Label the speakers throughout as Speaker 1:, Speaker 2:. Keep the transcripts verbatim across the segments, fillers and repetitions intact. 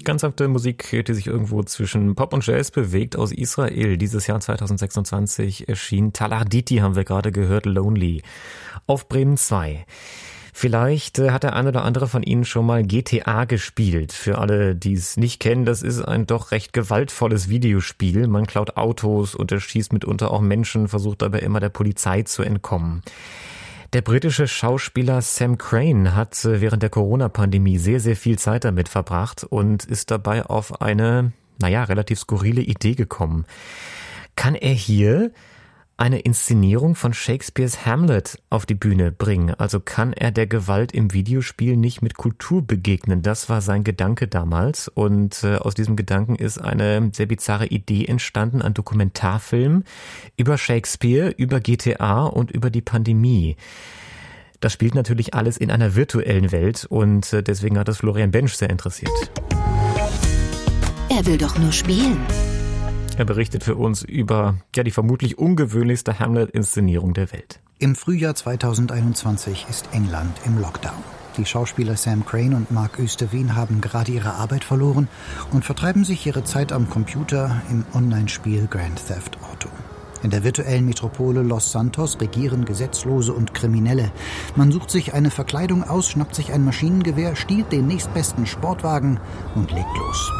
Speaker 1: ganz sanfte Musik, die sich irgendwo zwischen Pop und Jazz bewegt, aus Israel. Dieses Jahr zweitausendsechsundzwanzig erschien Talarditi, haben wir gerade gehört, Lonely, auf Bremen zwei. Vielleicht hat der eine oder andere von Ihnen schon mal G T A gespielt. Für alle, die es nicht kennen, das ist ein doch recht gewaltvolles Videospiel. Man klaut Autos und erschießt mitunter auch Menschen, versucht dabei immer der Polizei zu entkommen. Der britische Schauspieler Sam Crane hat während der Corona-Pandemie sehr, sehr viel Zeit damit verbracht und ist dabei auf eine, naja, relativ skurrile Idee gekommen. Kann er hier eine Inszenierung von Shakespeares Hamlet auf die Bühne bringen? Also kann er der Gewalt im Videospiel nicht mit Kultur begegnen? Das war sein Gedanke damals. Und äh, aus diesem Gedanken ist eine sehr bizarre Idee entstanden, ein Dokumentarfilm über Shakespeare, über G T A und über die Pandemie. Das spielt natürlich alles in einer virtuellen Welt und äh, deswegen hat das Florian Bensch sehr interessiert.
Speaker 2: Er will doch nur spielen.
Speaker 1: Er berichtet für uns über ja die vermutlich ungewöhnlichste Hamlet-Inszenierung der Welt.
Speaker 3: Im Frühjahr zweitausendeinundzwanzig ist England im Lockdown. Die Schauspieler Sam Crane und Mark Österwien haben gerade ihre Arbeit verloren und vertreiben sich ihre Zeit am Computer im Online-Spiel Grand Theft Auto. In der virtuellen Metropole Los Santos regieren Gesetzlose und Kriminelle. Man sucht sich eine Verkleidung aus, schnappt sich ein Maschinengewehr, stiehlt den nächstbesten Sportwagen und legt los.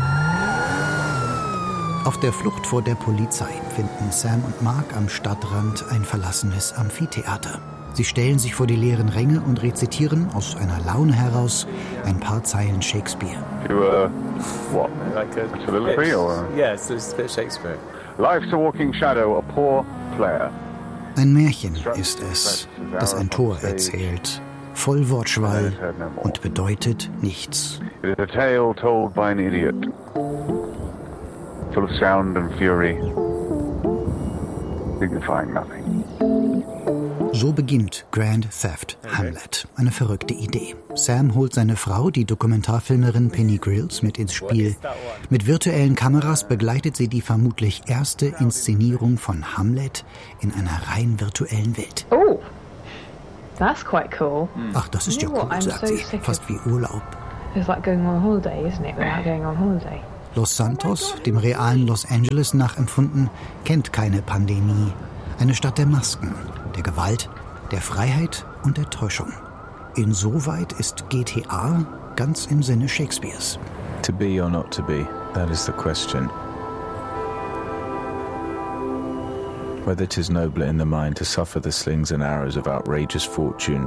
Speaker 3: Auf der Flucht vor der Polizei finden Sam und Mark am Stadtrand ein verlassenes Amphitheater. Sie stellen sich vor die leeren Ränge und rezitieren aus einer Laune heraus ein paar Zeilen Shakespeare.
Speaker 4: You, uh, what? Like a soliloquy or?
Speaker 5: Yes, it's a bit Shakespeare.
Speaker 4: Life's a walking shadow, a poor player.
Speaker 3: Ein Märchen ist es, das ein Tor erzählt, voll Wortschwall und bedeutet nichts.
Speaker 4: It is a tale told by an idiot. Full of sound and fury, signifying nothing.
Speaker 3: So beginnt Grand Theft Hamlet. Eine verrückte Idee. Sam holt seine Frau, die Dokumentarfilmerin Penny Grills, mit ins Spiel. Mit virtuellen Kameras begleitet sie die vermutlich erste Inszenierung von Hamlet in einer rein virtuellen Welt.
Speaker 6: Oh, that's quite cool.
Speaker 3: Ach, das ist ja cool, sagt sie. Fast wie Urlaub.
Speaker 6: It's like going on holiday, isn't it? Without going on holiday.
Speaker 3: Los Santos, dem realen Los Angeles nachempfunden, kennt keine Pandemie. Eine Stadt der Masken, der Gewalt, der Freiheit und der Täuschung. Insoweit ist G T A ganz im Sinne Shakespeares.
Speaker 5: To be or not to be, that is the question. Whether 'tis nobler in the mind to suffer the slings and arrows of outrageous fortune,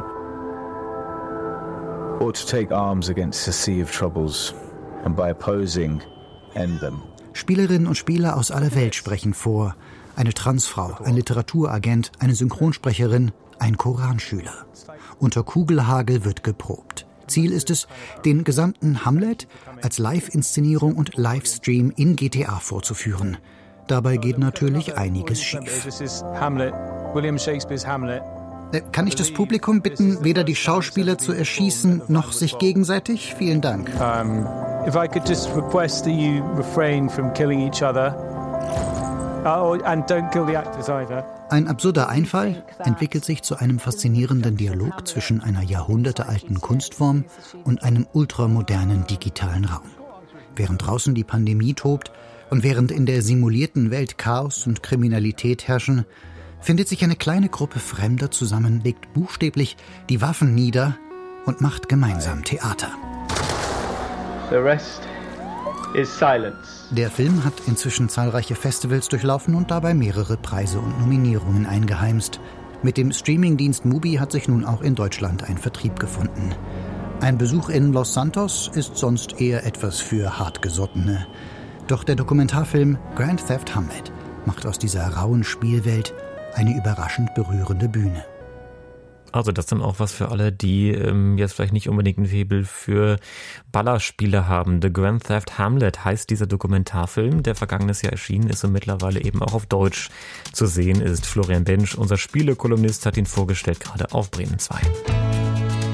Speaker 5: or to take arms against a sea of troubles, and by opposing end them.
Speaker 3: Spielerinnen und Spieler aus aller Welt sprechen vor. Eine Transfrau, ein Literaturagent, eine Synchronsprecherin, ein Koranschüler. Unter Kugelhagel wird geprobt. Ziel ist es, den gesamten Hamlet als Live-Inszenierung und Livestream in G T A vorzuführen. Dabei geht natürlich einiges schief.
Speaker 7: This is Hamlet, William Shakespeare's Hamlet.
Speaker 3: Äh, kann ich das Publikum bitten, weder die Schauspieler zu erschießen, noch sich gegenseitig? Vielen Dank.
Speaker 7: Um, if I could just request that you refrain from killing each other. Uh, and don't kill the actors either.
Speaker 3: Ein absurder Einfall entwickelt sich zu einem faszinierenden Dialog zwischen einer jahrhundertealten Kunstform und einem ultramodernen digitalen Raum. Während draußen die Pandemie tobt und während in der simulierten Welt Chaos und Kriminalität herrschen, findet sich eine kleine Gruppe Fremder zusammen, legt buchstäblich die Waffen nieder und macht gemeinsam Theater.
Speaker 8: The rest is silence.
Speaker 3: Der Film hat inzwischen zahlreiche Festivals durchlaufen und dabei mehrere Preise und Nominierungen eingeheimst. Mit dem Streamingdienst Mubi hat sich nun auch in Deutschland ein Vertrieb gefunden. Ein Besuch in Los Santos ist sonst eher etwas für Hartgesottene. Doch der Dokumentarfilm Grand Theft Hamlet macht aus dieser rauen Spielwelt eine überraschend berührende Bühne.
Speaker 1: Also das dann auch was für alle, die ähm, jetzt vielleicht nicht unbedingt einen Faible für Ballerspiele haben. The Grand Theft Hamlet heißt dieser Dokumentarfilm, der vergangenes Jahr erschienen ist und mittlerweile eben auch auf Deutsch zu sehen ist. Florian Bensch, unser Spielekolumnist, hat ihn vorgestellt, gerade auf Bremen zwei.